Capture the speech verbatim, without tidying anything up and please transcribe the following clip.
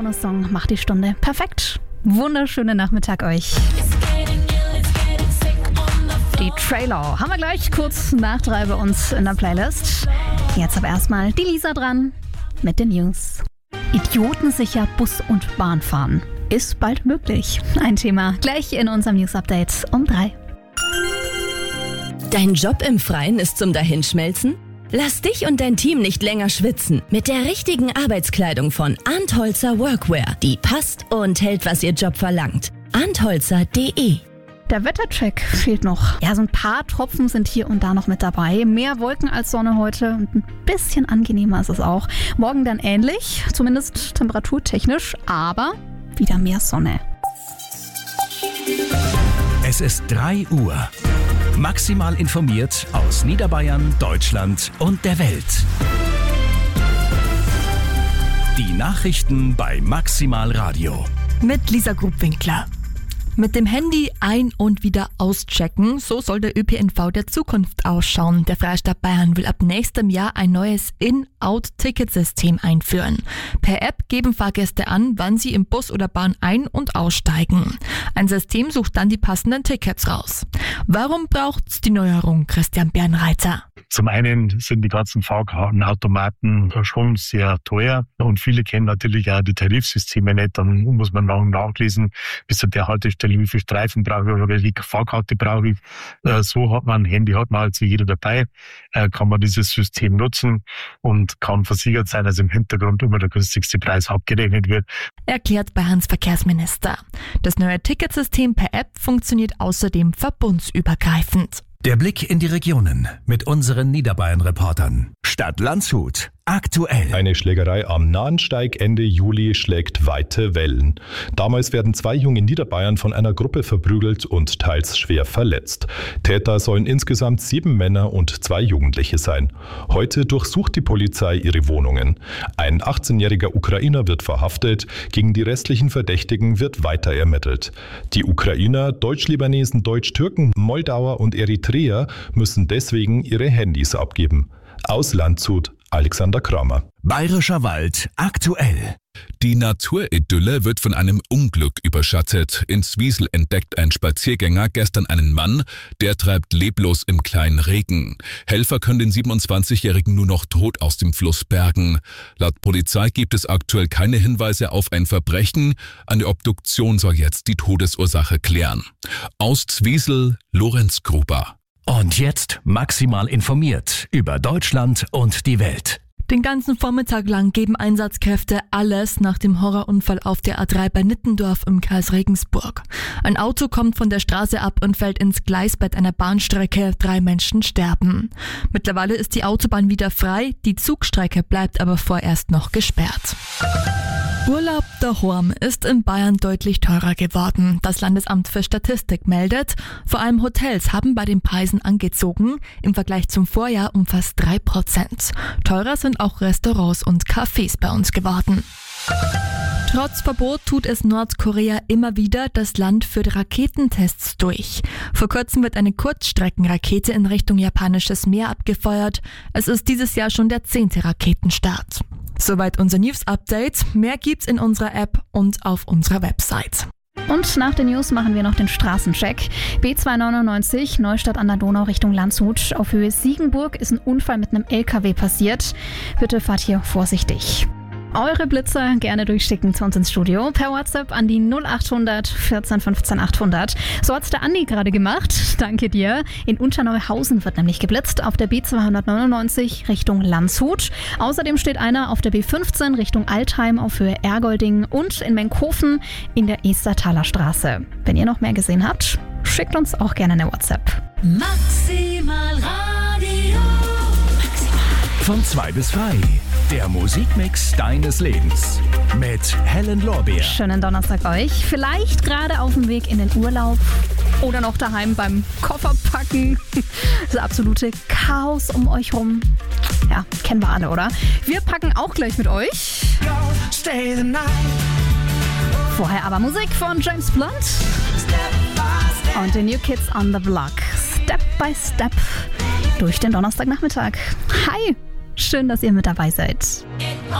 Bonussong macht die Stunde perfekt. Wunderschönen Nachmittag euch. Die Trailer haben wir gleich kurz nach drei bei uns in der Playlist. Jetzt aber erstmal die Lisa dran mit den News. Idiotensicher Bus und Bahn fahren ist bald möglich. Ein Thema gleich in unserem News-Update um drei. Dein Job im Freien ist zum Dahinschmelzen? Lass dich und dein Team nicht länger schwitzen mit der richtigen Arbeitskleidung von Antholzer Workwear. Die passt und hält, was ihr Job verlangt. antholzer punkt de. Der Wettercheck fehlt noch. Ja, so ein paar Tropfen sind hier und da noch mit dabei. Mehr Wolken als Sonne heute und ein bisschen angenehmer ist es auch. Morgen dann ähnlich, zumindest temperaturtechnisch, aber wieder mehr Sonne. Es ist drei Uhr. Maximal informiert aus Niederbayern, Deutschland und der Welt. Die Nachrichten bei Maximal Radio. Mit Lisa Grubwinkler. Mit dem Handy ein- und wieder auschecken, so soll der Ö P N V der Zukunft ausschauen. Der Freistaat Bayern will ab nächstem Jahr ein neues In-Out-Ticketsystem einführen. Per App geben Fahrgäste an, wann sie im Bus oder Bahn ein- und aussteigen. Ein System sucht dann die passenden Tickets raus. Warum braucht's die Neuerung, Christian Bernreiter? Zum einen sind die ganzen Fahrkartenautomaten schon sehr teuer und viele kennen natürlich auch die Tarifsysteme nicht. Dann muss man lang nachlesen, bis zu der Haltestelle, wie viele Streifen brauche ich oder welche Fahrkarte brauche ich. So hat man ein Handy, hat man also jeder dabei, kann man dieses System nutzen und kann versichert sein, dass im Hintergrund immer der günstigste Preis abgerechnet wird. Erklärt Bayerns Verkehrsminister. Das neue Ticketsystem per App funktioniert außerdem verbundsübergreifend. Der Blick in die Regionen mit unseren Niederbayern-Reportern. Stadt Landshut. Aktuell. Eine Schlägerei am Nahensteig Ende Juli schlägt weite Wellen. Damals werden zwei junge Niederbayern von einer Gruppe verprügelt und teils schwer verletzt. Täter sollen insgesamt sieben Männer und zwei Jugendliche sein. Heute durchsucht die Polizei ihre Wohnungen. Ein achtzehnjähriger Ukrainer wird verhaftet, gegen die restlichen Verdächtigen wird weiter ermittelt. Die Ukrainer, Deutsch-Libanesen, Deutsch-Türken, Moldauer und Eritreer müssen deswegen ihre Handys abgeben. Aus Landshut, Alexander Kramer. Bayerischer Wald aktuell. Die Naturidylle wird von einem Unglück überschattet. In Zwiesel entdeckt ein Spaziergänger gestern einen Mann, der treibt leblos im kleinen Regen. Helfer können den siebenundzwanzigjährigen nur noch tot aus dem Fluss bergen. Laut Polizei gibt es aktuell keine Hinweise auf ein Verbrechen. Eine Obduktion soll jetzt die Todesursache klären. Aus Zwiesel, Lorenz Gruber. Und jetzt maximal informiert über Deutschland und die Welt. Den ganzen Vormittag lang geben Einsatzkräfte alles nach dem Horrorunfall auf der A drei bei Nittendorf im Kreis Regensburg. Ein Auto kommt von der Straße ab und fällt ins Gleisbett einer Bahnstrecke. Drei Menschen sterben. Mittlerweile ist die Autobahn wieder frei, die Zugstrecke bleibt aber vorerst noch gesperrt. Urlaub daheim ist in Bayern deutlich teurer geworden. Das Landesamt für Statistik meldet, vor allem Hotels haben bei den Preisen angezogen, im Vergleich zum Vorjahr um fast drei Prozent. Teurer sind auch Restaurants und Cafés bei uns geworden. Trotz Verbot tut es Nordkorea immer wieder. Das Land führt Raketentests durch. Vor kurzem wird eine Kurzstreckenrakete in Richtung japanisches Meer abgefeuert. Es ist dieses Jahr schon der zehnte Raketenstart. Soweit unser News-Update. Mehr gibt's in unserer App und auf unserer Website. Und nach den News machen wir noch den Straßencheck. B zweihundertneunundneunzig, Neustadt an der Donau Richtung Landshut. Auf Höhe Siegenburg ist ein Unfall mit einem L K W passiert. Bitte fahrt hier vorsichtig. Eure Blitzer gerne durchschicken zu uns ins Studio per WhatsApp an die null achthundert vierzehn fünfzehn achthundert. So hat's der Andi gerade gemacht. Danke dir. In Unterneuhausen wird nämlich geblitzt auf der B zweihundertneunundneunzig Richtung Landshut. Außerdem steht einer auf der B fünfzehn Richtung Altheim auf Höhe Ergolding und in Menkhofen in der Estertaler Straße. Wenn ihr noch mehr gesehen habt, schickt uns auch gerne eine WhatsApp. Maximal Radio. Von zwei bis drei. Der Musikmix deines Lebens mit Helen Lorbeer. Schönen Donnerstag euch. Vielleicht gerade auf dem Weg in den Urlaub oder noch daheim beim Kofferpacken. Das absolute Chaos um euch rum. Ja, kennen wir alle, oder? Wir packen auch gleich mit euch. Vorher aber Musik von James Blunt und den New Kids on the Block. Step by Step durch den Donnerstagnachmittag. Hi! Schön, dass ihr mit dabei seid.